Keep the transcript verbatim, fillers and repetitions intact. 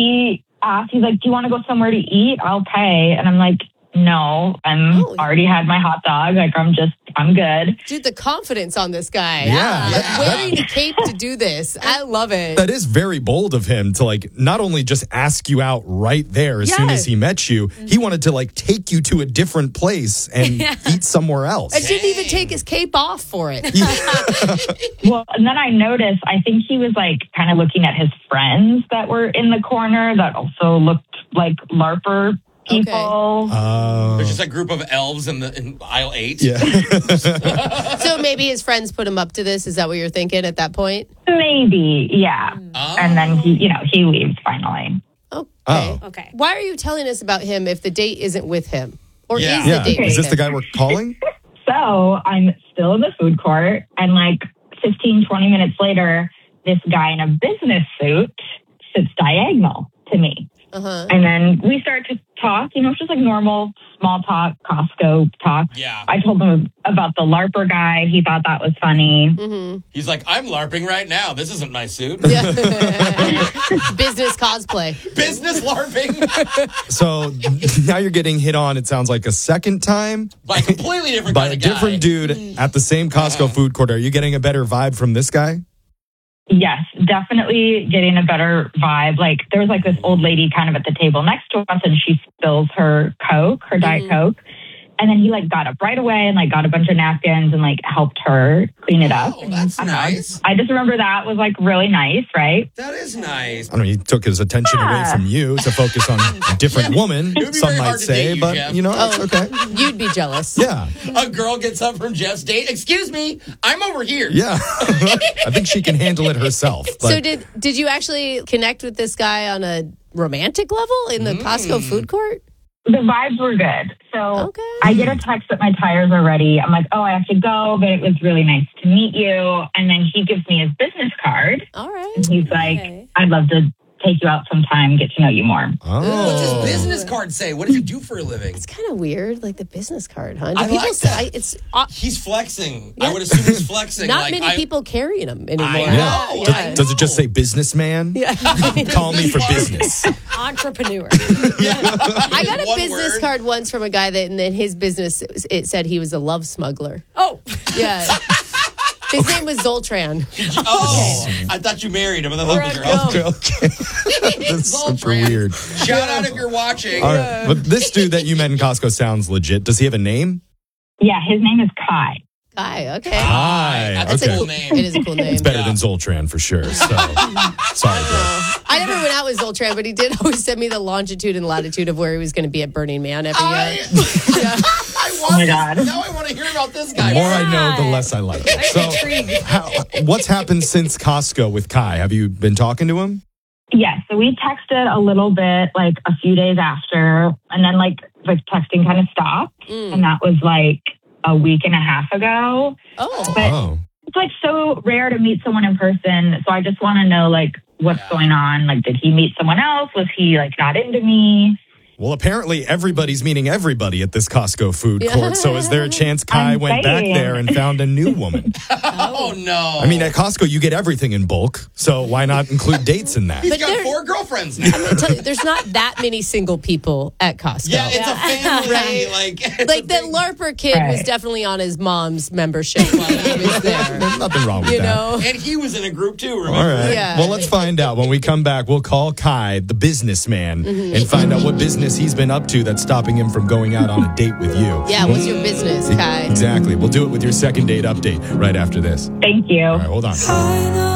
he asked, he's like, do you want to go somewhere to eat? I'll pay. And I'm like, no, I'm Holy. already had my hot dog. Like, I'm just, I'm good. Dude, the confidence on this guy. Yeah. Like, Yeah. wearing a cape to do this. I love it. That is very bold of him to like not only just ask you out right there as Yeah. soon as he met you, he wanted to like take you to a different place and eat somewhere else. And didn't even take his cape off for it. Well, and then I noticed, I think he was like kind of looking at his friends that were in the corner that also looked like LARPer people. Uh, There's just a group of elves in the in aisle eight. yeah. So maybe his friends put him up to this. Is that what you're thinking at that point? Maybe, yeah. Oh. And then he, you know, he leaves finally. Okay. Oh. Okay. Why are you telling us about him if the date isn't with him? Or Yeah. is the Yeah. date with Is this him? the guy we're calling? So I'm still in the food court, and like fifteen, twenty minutes later, this guy in a business suit sits diagonal to me. Uh-huh. And then we start to talk, you know, it's just like normal small talk, Costco talk. Yeah. I told him about the LARPer guy. He thought that was funny. Mm-hmm. He's like, I'm LARPing right now. This isn't my suit. Yeah. Business cosplay. Business LARPing So now you're getting hit on, it sounds like a second time by a completely different by kind a of guy. different dude at the same Costco Uh-huh. food court. Are you getting a better vibe from this guy? Yes, definitely getting a better vibe. Like there was like this old lady kind of at the table next to us, and she spills her Coke, her Diet Mhm. Coke. And then he like got up right away and like got a bunch of napkins and like helped her clean it up. Oh, that's I don't know. nice. I just remember that was like really nice, right? That is nice. I don't know, he took his attention away Yeah. from you to focus on a different woman, It would be some very might hard to say, date you, but Jeff. you know, Oh, it's okay. You'd be jealous. Yeah. A girl gets up from Jeff's date. Excuse me, I'm over here. Yeah. I think she can handle it herself. But So did did you actually connect with this guy on a romantic level in the Costco food court? The vibes were good. So Okay. I get a text that my tires are ready. I'm like, oh, I have to go, but it was really nice to meet you. And then he gives me his business card. All right. And he's like, Okay. I'd love to take you out sometime, get to know you more. Oh. What's his business card say? What does he do for a living? It's kind of weird, like the business card, huh? Do I people like say that. it's uh, He's flexing. Yeah. I would assume he's flexing. not like, many I- people carrying them anymore. I Yeah. know. Does, I does it just know. say businessman? Yeah. Call me for business. Entrepreneur. I got a One business word. card once from a guy that, and then his business, it said he was a love smuggler. Oh, Yeah. His name was Zoltran. Oh, I thought you married him. I thought that was Okay, girl. okay. That's super Zoltran. weird. Shout out if you're watching. All right. But this dude that you met in Costco sounds legit. Does he have a name? Yeah, his name is Kai. Guy, okay. Hi. That's okay. a cool name. It is a cool name. It's better Yeah. than Zoltran for sure. So sorry, bro. I never went out with Zoltran, but he did always send me the longitude and latitude of where he was going to be at Burning Man every I, year. I want my this- God. Now I want to hear about this The guy. more I know, the less I like it. So, how, what's happened since Costco with Kai? Have you been talking to him? Yes, so we texted a little bit like a few days after, and then like the texting kind of stopped. Mm. And that was like a week and a half ago. Oh. But Oh. it's like so rare to meet someone in person. So I just want to know like what's Yeah. going on. Like, did he meet someone else? Was he like not into me? Well, apparently everybody's meeting everybody at this Costco food court. So is there a chance Kai I'm went back saying. there and found a new woman? Oh, no. I mean, at Costco, you get everything in bulk. So why not include dates in that? he's But got there- four girlfriends now. I tell you, there's not that many single people at Costco. Yeah, it's a family. Right. Like, it's like a that big- LARPer kid was Right. definitely on his mom's membership while he was there. There's nothing wrong with You that. know? And he was in a group too, All remember? right. Yeah. Well, let's find out. When we come back, we'll call Kai, the businessman, Mm-hmm. and find out what business he's been up to that's stopping him from going out on a date with you. Yeah, what's your business, Kai? Exactly. We'll do it with your second date update right after this. Thank you. All right, hold on.